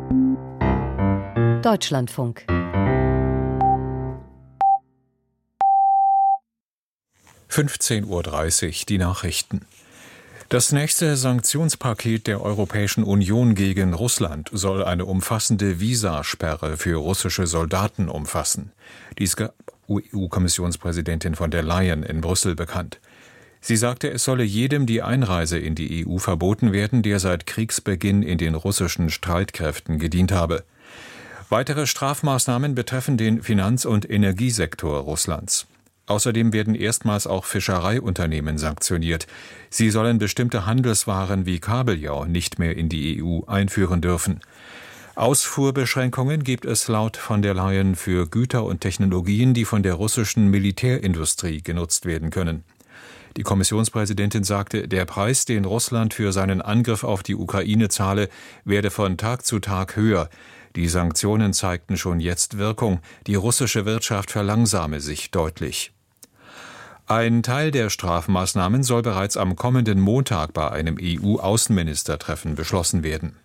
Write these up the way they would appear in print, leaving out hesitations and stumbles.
Deutschlandfunk. (15:30 Uhr) die Nachrichten. Das nächste Sanktionspaket der Europäischen Union gegen Russland soll eine umfassende Visasperre für russische Soldaten umfassen. Dies gab EU-Kommissionspräsidentin von der Leyen in Brüssel bekannt. Sie sagte, es solle jedem die Einreise in die EU verboten werden, der seit Kriegsbeginn in den russischen Streitkräften gedient habe. Weitere Strafmaßnahmen betreffen den Finanz- und Energiesektor Russlands. Außerdem werden erstmals auch Fischereiunternehmen sanktioniert. Sie sollen bestimmte Handelswaren wie Kabeljau nicht mehr in die EU einführen dürfen. Ausfuhrbeschränkungen gibt es laut von der Leyen für Güter und Technologien, die von der russischen Militärindustrie genutzt werden können. Die Kommissionspräsidentin sagte, der Preis, den Russland für seinen Angriff auf die Ukraine zahle, werde von Tag zu Tag höher. Die Sanktionen zeigten schon jetzt Wirkung. Die russische Wirtschaft verlangsame sich deutlich. Ein Teil der Strafmaßnahmen soll bereits am kommenden Montag bei einem EU-Außenministertreffen beschlossen werden.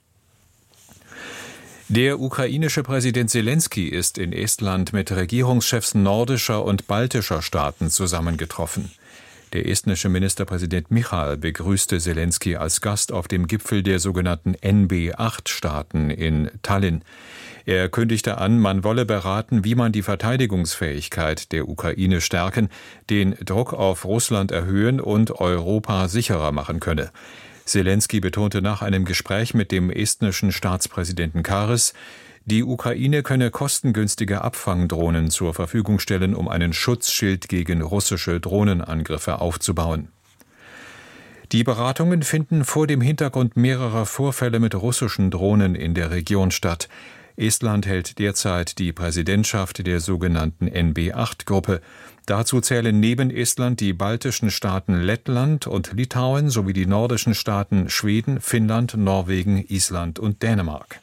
Der ukrainische Präsident Selenskyj ist in Estland mit Regierungschefs nordischer und baltischer Staaten zusammengetroffen. Der estnische Ministerpräsident Michal begrüßte Selenskyj als Gast auf dem Gipfel der sogenannten NB8-Staaten in Tallinn. Er kündigte an, man wolle beraten, wie man die Verteidigungsfähigkeit der Ukraine stärken, den Druck auf Russland erhöhen und Europa sicherer machen könne. Selenskyj betonte nach einem Gespräch mit dem estnischen Staatspräsidenten Karis, die Ukraine könne kostengünstige Abfangdrohnen zur Verfügung stellen, um einen Schutzschild gegen russische Drohnenangriffe aufzubauen. Die Beratungen finden vor dem Hintergrund mehrerer Vorfälle mit russischen Drohnen in der Region statt. Estland hält derzeit die Präsidentschaft der sogenannten NB8-Gruppe. Dazu zählen neben Estland die baltischen Staaten Lettland und Litauen sowie die nordischen Staaten Schweden, Finnland, Norwegen, Island und Dänemark.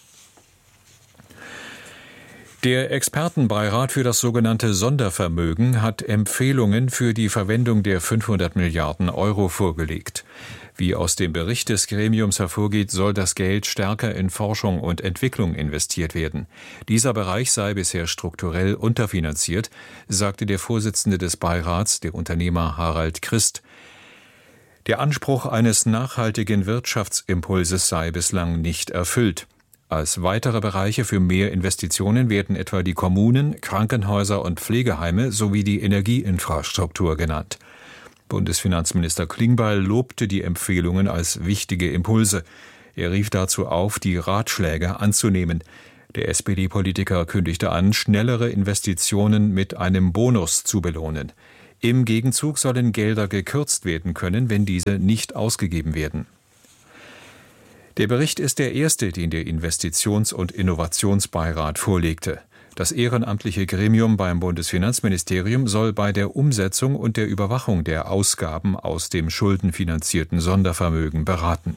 Der Expertenbeirat für das sogenannte Sondervermögen hat Empfehlungen für die Verwendung der 500 Milliarden Euro vorgelegt. Wie aus dem Bericht des Gremiums hervorgeht, soll das Geld stärker in Forschung und Entwicklung investiert werden. Dieser Bereich sei bisher strukturell unterfinanziert, sagte der Vorsitzende des Beirats, der Unternehmer Harald Christ. Der Anspruch eines nachhaltigen Wirtschaftsimpulses sei bislang nicht erfüllt. Als weitere Bereiche für mehr Investitionen werden etwa die Kommunen, Krankenhäuser und Pflegeheime sowie die Energieinfrastruktur genannt. Bundesfinanzminister Klingbeil lobte die Empfehlungen als wichtige Impulse. Er rief dazu auf, die Ratschläge anzunehmen. Der SPD-Politiker kündigte an, schnellere Investitionen mit einem Bonus zu belohnen. Im Gegenzug sollen Gelder gekürzt werden können, wenn diese nicht ausgegeben werden. Der Bericht ist der erste, den der Investitions- und Innovationsbeirat vorlegte. Das ehrenamtliche Gremium beim Bundesfinanzministerium soll bei der Umsetzung und der Überwachung der Ausgaben aus dem schuldenfinanzierten Sondervermögen beraten.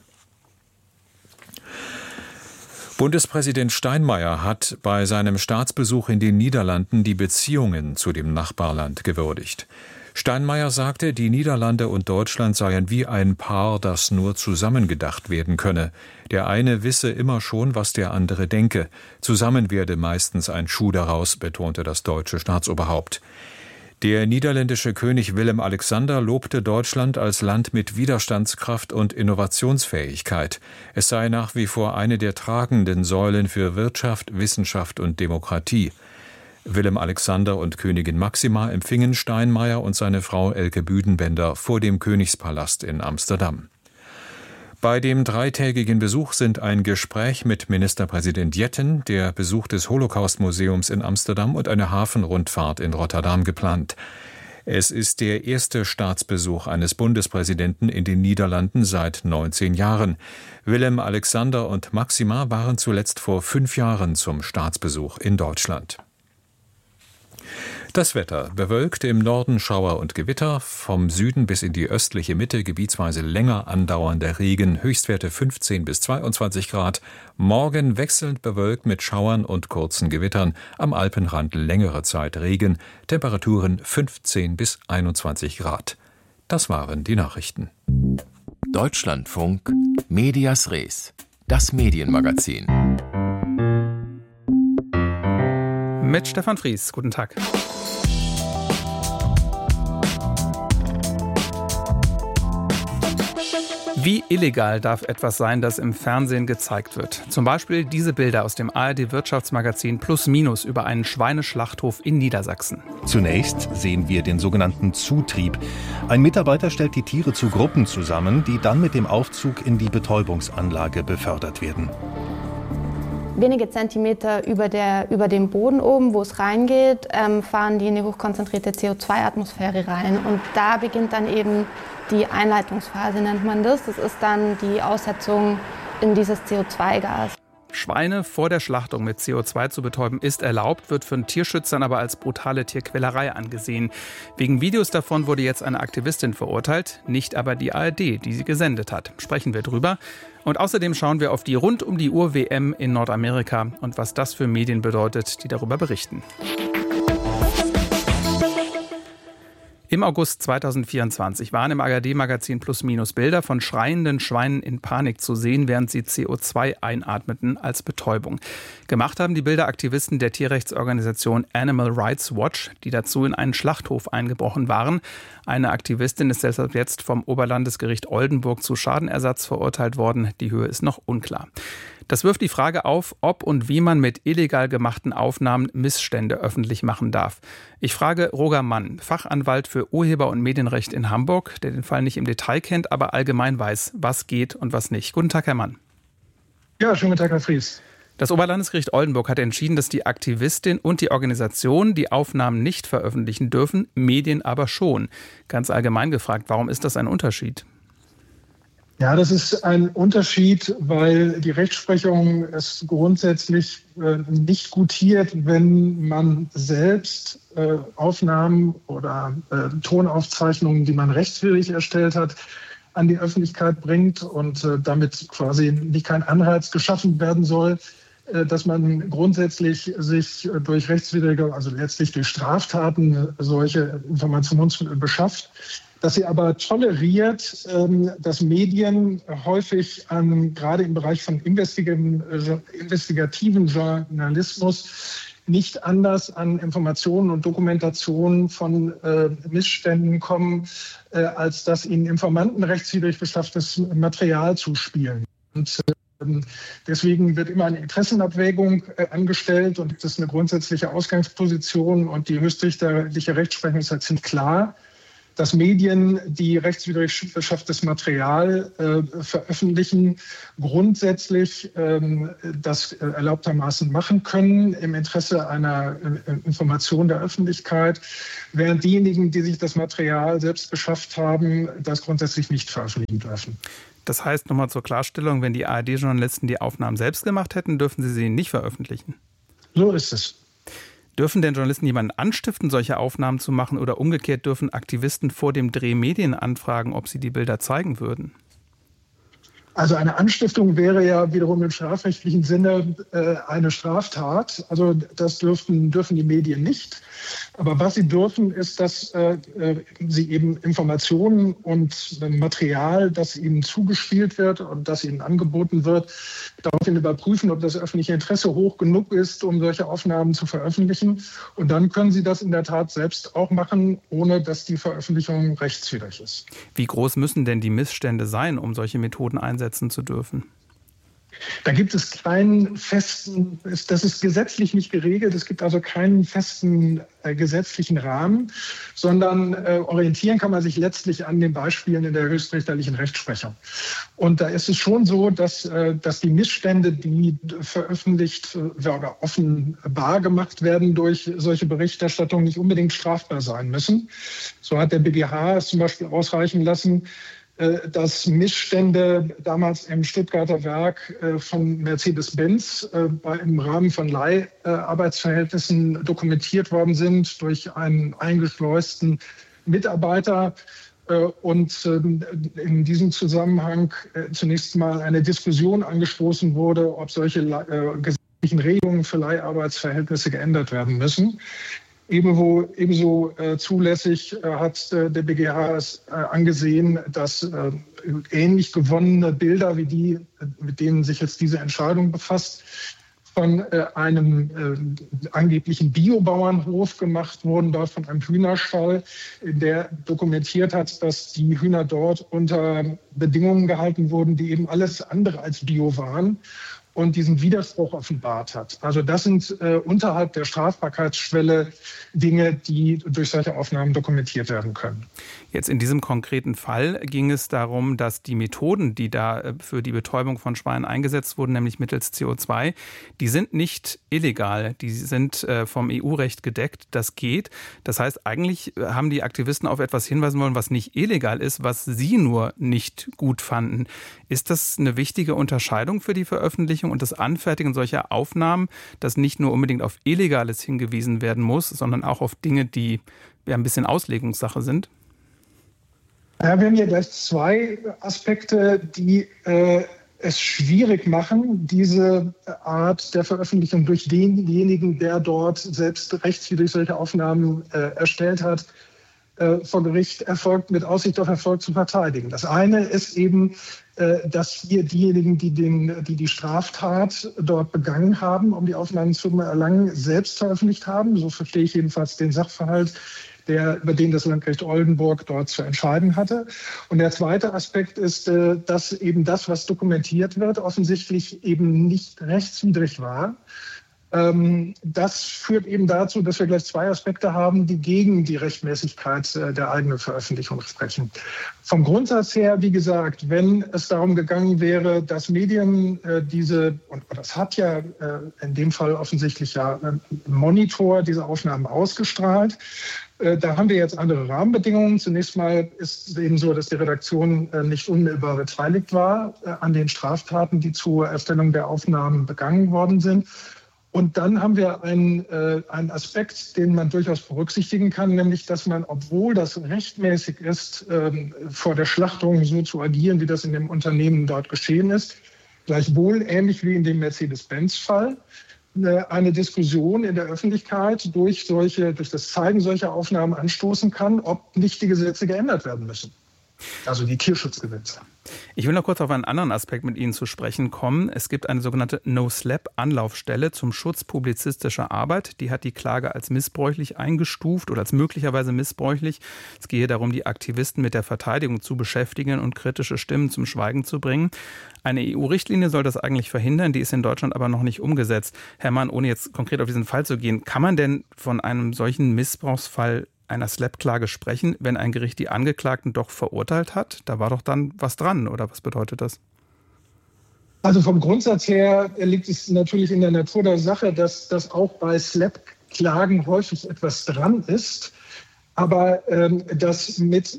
Bundespräsident Steinmeier hat bei seinem Staatsbesuch in den Niederlanden die Beziehungen zu dem Nachbarland gewürdigt. Steinmeier sagte, die Niederlande und Deutschland seien wie ein Paar, das nur zusammengedacht werden könne. Der eine wisse immer schon, was der andere denke. Zusammen werde meistens ein Schuh daraus, betonte das deutsche Staatsoberhaupt. Der niederländische König Willem-Alexander lobte Deutschland als Land mit Widerstandskraft und Innovationsfähigkeit. Es sei nach wie vor eine der tragenden Säulen für Wirtschaft, Wissenschaft und Demokratie. Willem-Alexander und Königin Máxima empfingen Steinmeier und seine Frau Elke Büdenbender vor dem Königspalast in Amsterdam. Bei dem dreitägigen Besuch sind ein Gespräch mit Ministerpräsident Jetten, der Besuch des Holocaust-Museums in Amsterdam und eine Hafenrundfahrt in Rotterdam geplant. Es ist der erste Staatsbesuch eines Bundespräsidenten in den Niederlanden seit 19 Jahren. Willem-Alexander und Máxima waren zuletzt vor 5 Jahren zum Staatsbesuch in Deutschland. Das Wetter: bewölkt, im Norden Schauer und Gewitter, vom Süden bis in die östliche Mitte gebietsweise länger andauernder Regen, Höchstwerte 15 bis 22 Grad. Morgen wechselnd bewölkt mit Schauern und kurzen Gewittern, am Alpenrand längere Zeit Regen, Temperaturen 15 bis 21 Grad. Das waren die Nachrichten. Deutschlandfunk Medias Res. Das Medienmagazin. Mit Stefan Fries. Guten Tag. Wie illegal darf etwas sein, das im Fernsehen gezeigt wird? Zum Beispiel diese Bilder aus dem ARD-Wirtschaftsmagazin Plus Minus über einen Schweineschlachthof in Niedersachsen. Zunächst sehen wir den sogenannten Zutrieb. Ein Mitarbeiter stellt die Tiere zu Gruppen zusammen, die dann mit dem Aufzug in die Betäubungsanlage befördert werden. Wenige Zentimeter über dem Boden oben, wo es reingeht, fahren die in die hochkonzentrierte CO2-Atmosphäre rein. Und da beginnt dann eben die Einleitungsphase, nennt man das. Das ist dann die Aussetzung in dieses CO2-Gas. Schweine vor der Schlachtung mit CO2 zu betäuben ist erlaubt, wird von Tierschützern aber als brutale Tierquälerei angesehen. Wegen Videos davon wurde jetzt eine Aktivistin verurteilt, nicht aber die ARD, die sie gesendet hat. Sprechen wir drüber. Und außerdem schauen wir auf die Rund-um-die-Uhr-WM in Nordamerika und was das für Medien bedeutet, die darüber berichten. Im August 2024 waren im ARD-Magazin Plus Minus Bilder von schreienden Schweinen in Panik zu sehen, während sie CO2 einatmeten als Betäubung. Gemacht haben die Bilder Aktivisten der Tierrechtsorganisation Animal Rights Watch, die dazu in einen Schlachthof eingebrochen waren. Eine Aktivistin ist deshalb jetzt vom Oberlandesgericht Oldenburg zu Schadenersatz verurteilt worden. Die Höhe ist noch unklar. Das wirft die Frage auf, ob und wie man mit illegal gemachten Aufnahmen Missstände öffentlich machen darf. Ich frage Roger Mann, Fachanwalt für Urheber- und Medienrecht in Hamburg, der den Fall nicht im Detail kennt, aber allgemein weiß, was geht und was nicht. Guten Tag, Herr Mann. Ja, schönen guten Tag, Herr Fries. Das Oberlandesgericht Oldenburg hat entschieden, dass die Aktivistin und die Organisation die Aufnahmen nicht veröffentlichen dürfen, Medien aber schon. Ganz allgemein gefragt, warum ist das ein Unterschied? Ja, das ist ein Unterschied, weil die Rechtsprechung es grundsätzlich nicht gutiert, wenn man selbst Aufnahmen oder Tonaufzeichnungen, die man rechtswidrig erstellt hat, an die Öffentlichkeit bringt und damit quasi nicht kein Anreiz geschaffen werden soll, dass man grundsätzlich sich durch rechtswidrige, also letztlich durch Straftaten solche Informationen beschafft. Dass sie aber toleriert, dass Medien häufig gerade im Bereich von investigativen Journalismus nicht anders an Informationen und Dokumentationen von Missständen kommen, als dass ihnen Informanten rechtswidrig beschafftes Material zuspielen. Und deswegen wird immer eine Interessenabwägung angestellt und das ist eine grundsätzliche Ausgangsposition und die höchstrichterliche Rechtsprechung ist halt ziemlich klar, dass Medien, die rechtswidrig beschafftes Material veröffentlichen, grundsätzlich das erlaubtermaßen machen können im Interesse einer Information der Öffentlichkeit, während diejenigen, die sich das Material selbst beschafft haben, das grundsätzlich nicht veröffentlichen dürfen. Das heißt, nochmal zur Klarstellung, wenn die ARD-Journalisten die Aufnahmen selbst gemacht hätten, dürfen sie nicht veröffentlichen? So ist es. Dürfen denn Journalisten jemanden anstiften, solche Aufnahmen zu machen oder umgekehrt dürfen Aktivisten vor dem Dreh Medien anfragen, ob sie die Bilder zeigen würden? Also eine Anstiftung wäre ja wiederum im strafrechtlichen Sinne eine Straftat. Also das dürfen die Medien nicht. Aber was sie dürfen, ist, dass sie eben Informationen und Material, das ihnen zugespielt wird und das ihnen angeboten wird, daraufhin überprüfen, ob das öffentliche Interesse hoch genug ist, um solche Aufnahmen zu veröffentlichen. Und dann können sie das in der Tat selbst auch machen, ohne dass die Veröffentlichung rechtswidrig ist. Wie groß müssen denn die Missstände sein, um solche Methoden einsetzen zu dürfen? Da gibt es keinen festen, das ist gesetzlich nicht geregelt, es gibt also keinen festen gesetzlichen Rahmen, sondern orientieren kann man sich letztlich an den Beispielen in der höchstrichterlichen Rechtsprechung. Und da ist es schon so, dass die Missstände, die veröffentlicht oder offenbar gemacht werden durch solche Berichterstattung, nicht unbedingt strafbar sein müssen. So hat der BGH es zum Beispiel ausreichen lassen, dass Missstände damals im Stuttgarter Werk von Mercedes-Benz im Rahmen von Leiharbeitsverhältnissen dokumentiert worden sind durch einen eingeschleusten Mitarbeiter. Und in diesem Zusammenhang zunächst mal eine Diskussion angestoßen wurde, ob solche gesetzlichen Regelungen für Leiharbeitsverhältnisse geändert werden müssen. Ebenso zulässig hat der BGH es angesehen, dass ähnlich gewonnene Bilder wie die, mit denen sich jetzt diese Entscheidung befasst, von einem angeblichen Biobauernhof gemacht wurden, dort von einem Hühnerstall, der dokumentiert hat, dass die Hühner dort unter Bedingungen gehalten wurden, die eben alles andere als bio waren und diesen Widerspruch offenbart hat. Also das sind unterhalb der Strafbarkeitsschwelle Dinge, die durch solche Aufnahmen dokumentiert werden können. Jetzt in diesem konkreten Fall ging es darum, dass die Methoden, die da für die Betäubung von Schweinen eingesetzt wurden, nämlich mittels CO2, die sind nicht illegal, die sind vom EU-Recht gedeckt, das geht. Das heißt, eigentlich haben die Aktivisten auf etwas hinweisen wollen, was nicht illegal ist, was sie nur nicht gut fanden. Ist das eine wichtige Unterscheidung für die Veröffentlichung und das Anfertigen solcher Aufnahmen, dass nicht nur unbedingt auf Illegales hingewiesen werden muss, sondern auch auf Dinge, die ja ein bisschen Auslegungssache sind? Ja, wir haben hier gleich zwei Aspekte, die es schwierig machen, diese Art der Veröffentlichung durch denjenigen, der dort selbst rechtswidrig solche Aufnahmen erstellt hat, vor Gericht mit Aussicht auf Erfolg zu verteidigen. Das eine ist eben, dass hier diejenigen, die Straftat dort begangen haben, um die Aufnahmen zu erlangen, selbst veröffentlicht haben. So verstehe ich jedenfalls den Sachverhalt, über den das Landgericht Oldenburg dort zu entscheiden hatte. Und der zweite Aspekt ist, dass eben das, was dokumentiert wird, offensichtlich eben nicht rechtswidrig war. Das führt eben dazu, dass wir gleich zwei Aspekte haben, die gegen die Rechtmäßigkeit der eigenen Veröffentlichung sprechen. Vom Grundsatz her, wie gesagt, wenn es darum gegangen wäre, dass Medien und das hat ja in dem Fall offensichtlich ja Monitor diese Aufnahmen ausgestrahlt, da haben wir jetzt andere Rahmenbedingungen. Zunächst mal ist es eben so, dass die Redaktion nicht unmittelbar beteiligt war an den Straftaten, die zur Erstellung der Aufnahmen begangen worden sind. Und dann haben wir einen Aspekt, den man durchaus berücksichtigen kann, nämlich, dass man, obwohl das rechtmäßig ist, vor der Schlachtung so zu agieren, wie das in dem Unternehmen dort geschehen ist, gleichwohl ähnlich wie in dem Mercedes-Benz-Fall, eine Diskussion in der Öffentlichkeit durch das Zeigen solcher Aufnahmen anstoßen kann, ob nicht die Gesetze geändert werden müssen. Also die Tierschutzgesetze. Ich will noch kurz auf einen anderen Aspekt mit Ihnen zu sprechen kommen. Es gibt eine sogenannte No-Slap-Anlaufstelle zum Schutz publizistischer Arbeit. Die hat die Klage als missbräuchlich eingestuft oder als möglicherweise missbräuchlich. Es gehe darum, die Aktivisten mit der Verteidigung zu beschäftigen und kritische Stimmen zum Schweigen zu bringen. Eine EU-Richtlinie soll das eigentlich verhindern, die ist in Deutschland aber noch nicht umgesetzt. Herr Mann, ohne jetzt konkret auf diesen Fall zu gehen, kann man denn von einem solchen Missbrauchsfall einer Slap-Klage sprechen, wenn ein Gericht die Angeklagten doch verurteilt hat? Da war doch dann was dran, oder was bedeutet das? Also vom Grundsatz her liegt es natürlich in der Natur der Sache, dass auch bei Slap-Klagen häufig etwas dran ist. Aber dass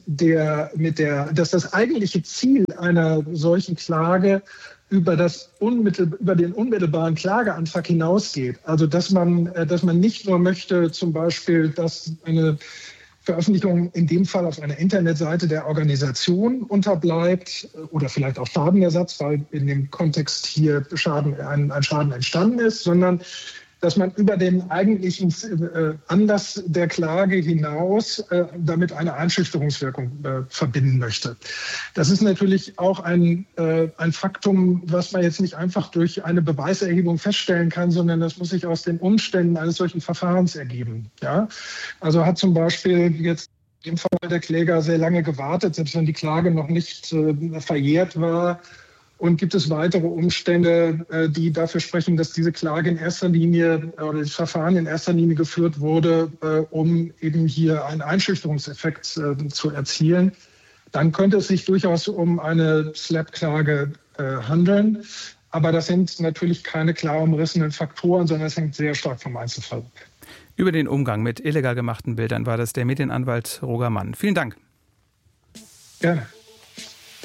das eigentliche Ziel einer solchen Klage über den unmittelbaren Klageantrag hinausgeht. Also dass man nicht nur möchte, zum Beispiel, dass eine Veröffentlichung in dem Fall auf einer Internetseite der Organisation unterbleibt oder vielleicht auch Schadenersatz, weil in dem Kontext hier ein Schaden entstanden ist, sondern dass man über den eigentlichen Anlass der Klage hinaus damit eine Einschüchterungswirkung verbinden möchte. Das ist natürlich auch ein Faktum, was man jetzt nicht einfach durch eine Beweiserhebung feststellen kann, sondern das muss sich aus den Umständen eines solchen Verfahrens ergeben. Ja? Also hat zum Beispiel jetzt im Fall der Kläger sehr lange gewartet, selbst wenn die Klage noch nicht verjährt war. Und gibt es weitere Umstände, die dafür sprechen, dass diese Klage in erster Linie oder das Verfahren in erster Linie geführt wurde, um eben hier einen Einschüchterungseffekt zu erzielen? Dann könnte es sich durchaus um eine Slap-Klage handeln. Aber das sind natürlich keine klar umrissenen Faktoren, sondern es hängt sehr stark vom Einzelfall ab. Über den Umgang mit illegal gemachten Bildern war das der Medienanwalt Roger Mann. Vielen Dank. Gerne.